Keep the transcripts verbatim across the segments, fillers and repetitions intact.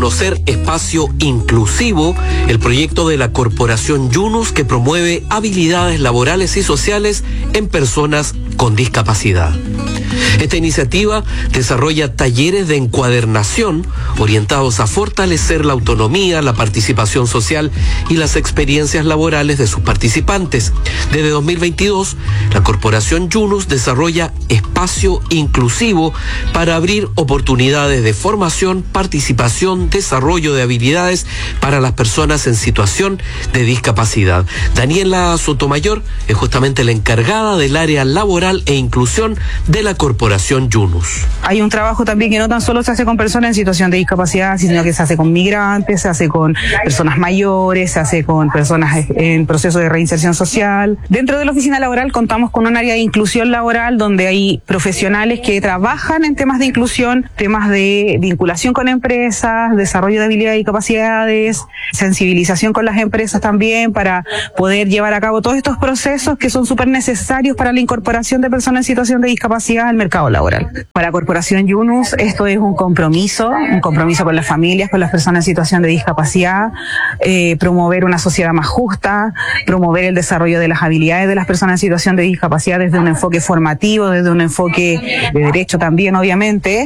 conocer Espacio Inclusivo, el proyecto de la Corporación Yunus que promueve habilidades laborales y sociales en personas con discapacidad. Esta iniciativa desarrolla talleres de encuadernación orientados a fortalecer la autonomía, la participación social y las experiencias laborales de sus participantes. Desde dos mil veintidós, la Corporación Yunus desarrolla Espacio Inclusivo para abrir oportunidades de formación, participación, desarrollo de habilidades para las personas en situación de discapacidad. Daniela Sotomayor es justamente la encargada del área laboral e inclusión de la Corporación Yunus. Hay un trabajo también que no tan solo se hace con personas en situación de discapacidad, sino que se hace con migrantes, se hace con personas mayores, se hace con personas en proceso de reinserción social. Dentro de la oficina laboral contamos con un área de inclusión laboral donde hay profesionales que trabajan en temas de inclusión, temas de vinculación con empresas, desarrollo de habilidades y capacidades, sensibilización con las empresas también para poder llevar a cabo todos estos procesos que son súper necesarios para la incorporación de personas en situación de discapacidad al mercado laboral. Para la Corporación Yunus esto es un compromiso, un compromiso con las familias, con las personas en situación de discapacidad, eh, promover una sociedad más justa, promover el desarrollo de las habilidades de las personas en situación de discapacidad desde un enfoque formativo, desde un enfoque de derecho también, obviamente.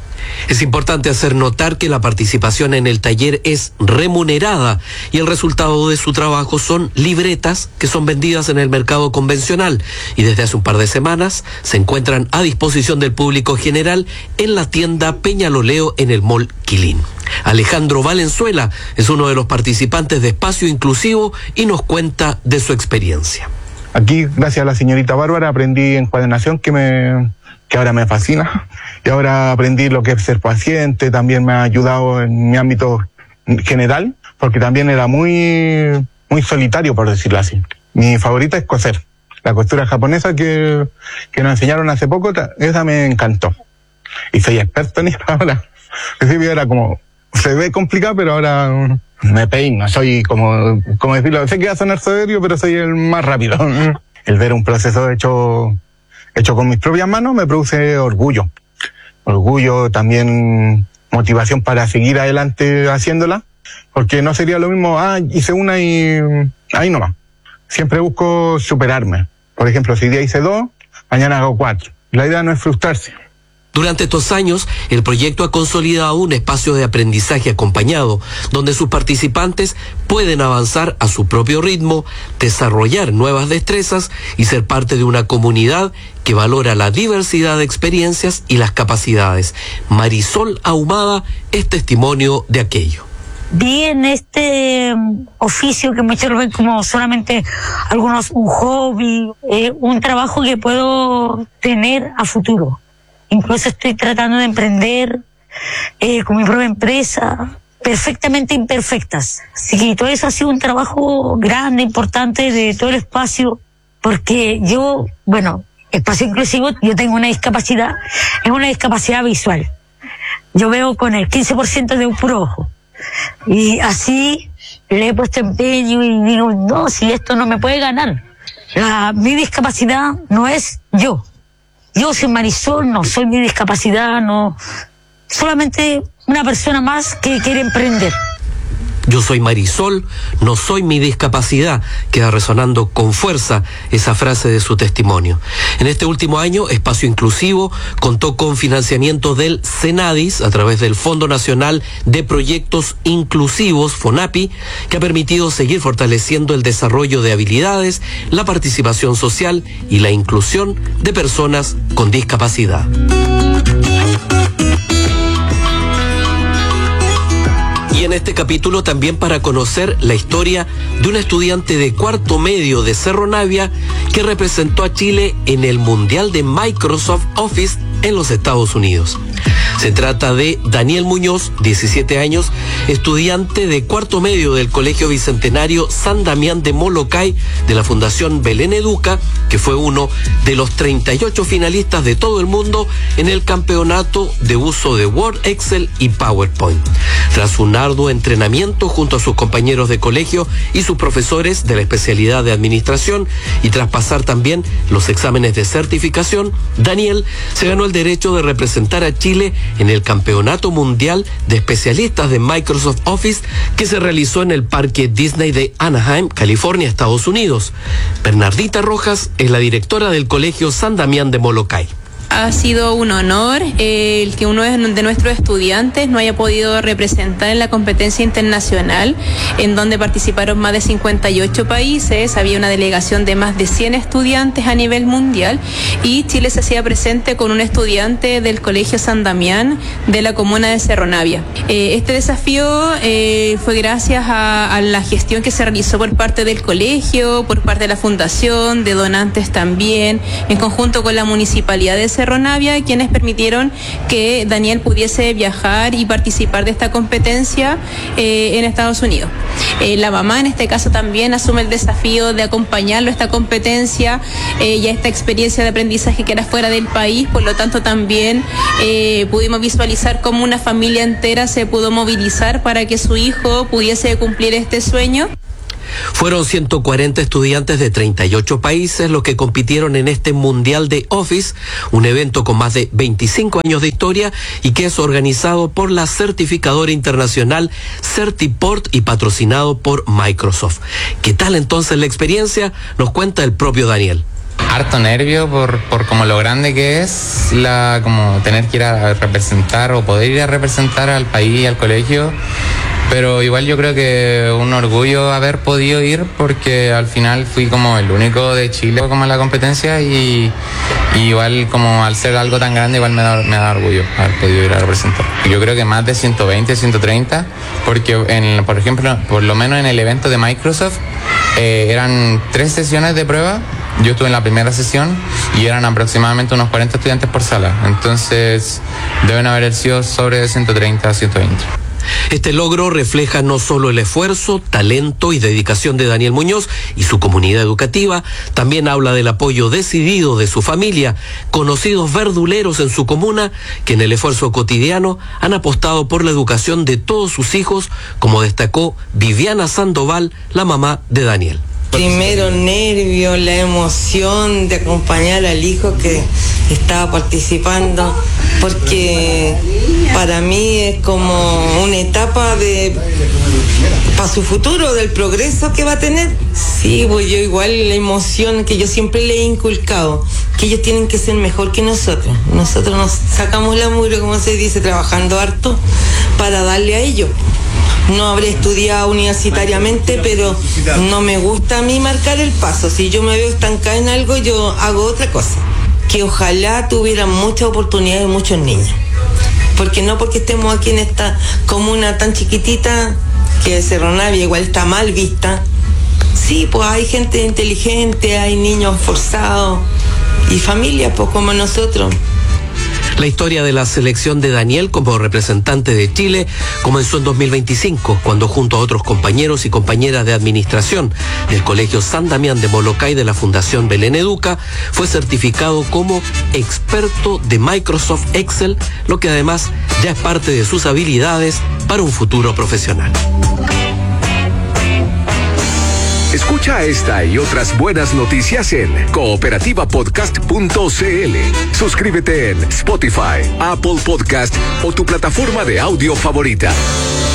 Es importante hacer notar que la participación en el taller es remunerada y el resultado de su trabajo son libretas que son vendidas en el mercado convencional y desde hace un par de semanas se encuentran a disposición del público general en la tienda Peñaloleo en el Mall Quilín. Alejandro Valenzuela es uno de los participantes de Espacio Inclusivo y nos cuenta de su experiencia. Aquí, gracias a la señorita Bárbara, aprendí encuadernación que me... que ahora me fascina, y ahora aprendí lo que es ser paciente, también me ha ayudado en mi ámbito general, porque también era muy, muy solitario, por decirlo así. Mi favorita es coser, la costura japonesa que, que nos enseñaron hace poco, esa me encantó, y soy experto en eso ahora. Sí, era como, se ve complicado, pero ahora me peino, soy como, como decirlo, sé que va a sonar soberbio, pero soy el más rápido. El ver un proceso hecho... hecho con mis propias manos me produce orgullo. Orgullo, también motivación para seguir adelante haciéndola, porque no sería lo mismo, ah, hice una y ahí nomás. Siempre busco superarme. Por ejemplo, si hoy día hice dos, mañana hago cuatro. La idea no es frustrarse. Durante estos años, el proyecto ha consolidado un espacio de aprendizaje acompañado, donde sus participantes pueden avanzar a su propio ritmo, desarrollar nuevas destrezas y ser parte de una comunidad que valora la diversidad de experiencias y las capacidades. Marisol Ahumada es testimonio de aquello. Vi en este oficio que muchos lo ven como solamente algunos un hobby, eh, un trabajo que puedo tener a futuro. Incluso estoy tratando de emprender eh, con mi propia empresa, perfectamente imperfectas. Así que todo eso ha sido un trabajo grande, importante de todo el espacio, porque yo, bueno, Espacio Inclusivo, yo tengo una discapacidad, es una discapacidad visual. Yo veo con el quince por ciento de un puro ojo. Y así le he puesto empeño y digo, no, si esto no me puede ganar. La, mi discapacidad no es yo. Yo soy Marisol, no soy mi discapacidad, no. Solamente una persona más que quiere emprender. Yo soy Marisol, no soy mi discapacidad. Queda resonando con fuerza esa frase de su testimonio. En este último año, Espacio Inclusivo contó con financiamiento del Senadis a través del Fondo Nacional de Proyectos Inclusivos, FONAPI, que ha permitido seguir fortaleciendo el desarrollo de habilidades, la participación social y la inclusión de personas con discapacidad. Y en este capítulo también para conocer la historia de un estudiante de cuarto medio de Cerro Navia que representó a Chile en el Mundial de Microsoft Office en los Estados Unidos. Se trata de Daniel Muñoz, diecisiete años, estudiante de cuarto medio del Colegio Bicentenario San Damián de Molokai de la Fundación Belén Educa, que fue uno de los treinta y ocho finalistas de todo el mundo en el campeonato de uso de Word, Excel y PowerPoint. Tras un arduo entrenamiento junto a sus compañeros de colegio y sus profesores de la especialidad de administración, y tras pasar también los exámenes de certificación, Daniel se ganó el derecho de representar a Chile en el Campeonato Mundial de Especialistas de Microsoft Office que se realizó en el Parque Disney de Anaheim, California, Estados Unidos. Bernardita Rojas es la directora del Colegio San Damián de Molokai. Ha sido un honor eh, el que uno de nuestros estudiantes no haya podido representar en la competencia internacional, en donde participaron más de cincuenta y ocho países, había una delegación de más de cien estudiantes a nivel mundial, y Chile se hacía presente con un estudiante del Colegio San Damián de la comuna de Cerro Navia. Eh, este desafío eh, fue gracias a, a la gestión que se realizó por parte del colegio, por parte de la fundación, de donantes también, en conjunto con la municipalidad de Cerro Cerro Navia, quienes permitieron que Daniel pudiese viajar y participar de esta competencia eh, en Estados Unidos. Eh, la mamá en este caso también asume el desafío de acompañarlo a esta competencia eh, y a esta experiencia de aprendizaje que era fuera del país, por lo tanto también eh, pudimos visualizar cómo una familia entera se pudo movilizar para que su hijo pudiese cumplir este sueño. Fueron ciento cuarenta estudiantes de treinta y ocho países los que compitieron en este Mundial de Office, un evento con más de veinticinco años de historia y que es organizado por la certificadora internacional Certiport y patrocinado por Microsoft. ¿Qué tal entonces la experiencia? Nos cuenta el propio Daniel. Harto nervio por, por como lo grande que es, la como tener que ir a representar o poder ir a representar al país, al colegio. Pero igual yo creo que un orgullo haber podido ir, porque al final fui como el único de Chile como en la competencia, y, y igual como al ser algo tan grande igual me da, me da orgullo haber podido ir a representar. Yo creo que más de ciento veinte, ciento treinta, porque en, por ejemplo, por lo menos en el evento de Microsoft eh, eran tres sesiones de prueba. Yo estuve en la primera sesión y eran aproximadamente unos cuarenta estudiantes por sala, entonces deben haber sido sobre ciento treinta a ciento veinte. Este logro refleja no solo el esfuerzo, talento y dedicación de Daniel Muñoz y su comunidad educativa, también habla del apoyo decidido de su familia, conocidos verduleros en su comuna, que en el esfuerzo cotidiano han apostado por la educación de todos sus hijos, como destacó Viviana Sandoval, la mamá de Daniel. Primero nervio, la emoción de acompañar al hijo que estaba participando, porque para mí es como una etapa de para su futuro, del progreso que va a tener. Sí, pues yo igual la emoción que yo siempre le he inculcado, que ellos tienen que ser mejor que nosotros. Nosotros nos sacamos la mugre, como se dice, trabajando harto para darle a ellos. No habré estudiado universitariamente, pero no me gusta a mí marcar el paso. Si yo me veo estancada en algo, yo hago otra cosa. Que ojalá tuvieran muchas oportunidades muchos niños. Porque no porque estemos aquí en esta comuna tan chiquitita, que Cerro Navia igual está mal vista. Sí, pues hay gente inteligente, hay niños forzados y familias, pues como nosotros. La historia de la selección de Daniel como representante de Chile comenzó en dos mil veinticinco, cuando junto a otros compañeros y compañeras de administración del Colegio San Damián de Molokai de la Fundación Belén Educa, fue certificado como experto de Microsoft Excel, lo que además ya es parte de sus habilidades para un futuro profesional. Escucha esta y otras buenas noticias en cooperativa podcast punto c l. Suscríbete en Spotify, Apple Podcast o tu plataforma de audio favorita.